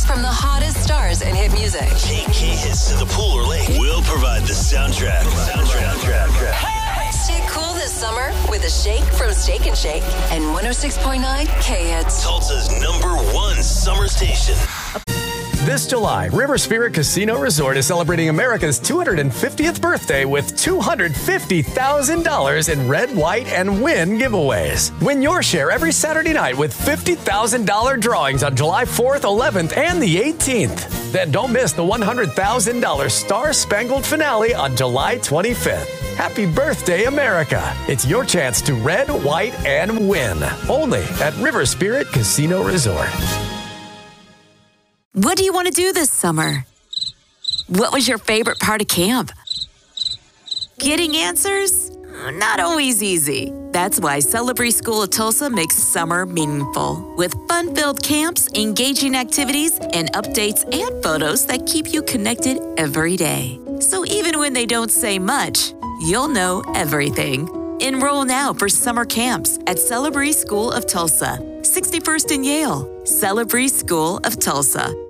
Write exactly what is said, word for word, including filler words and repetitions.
From the hottest stars in hit music. Take key hits to the pool or lake. We'll provide the soundtrack. Soundtrack. Hey! Stay cool this summer with a shake from Steak and Shake and one oh six point nine K-Hits. Tulsa's number one summer station. This July, River Spirit Casino Resort is celebrating America's two hundred fiftieth birthday with two hundred fifty thousand dollars in red, white, and win giveaways. Win your share every Saturday night with fifty thousand dollars drawings on July fourth, eleventh, and the eighteenth. Then don't miss the one hundred thousand dollars Star Spangled finale on July twenty-fifth. Happy birthday, America. It's your chance to red, white, and win. Only at River Spirit Casino Resort. What do you want to do this summer? What was your favorite part of camp? Getting answers? Not always easy. That's why Celebrate School of Tulsa makes summer meaningful. With fun-filled camps, engaging activities, and updates and photos that keep you connected every day. So even when they don't say much, you'll know everything. Enroll now for summer camps at Celebrate School of Tulsa, sixty-first and Yale. Celebrate School of Tulsa.